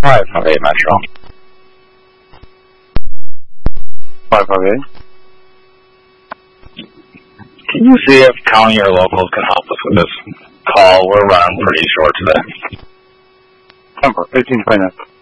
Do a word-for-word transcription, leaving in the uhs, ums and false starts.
five five eight Metro. five five eight. Can you see if county or locals can help us with this call? We're running pretty short today. Number eighteen twenty-nine.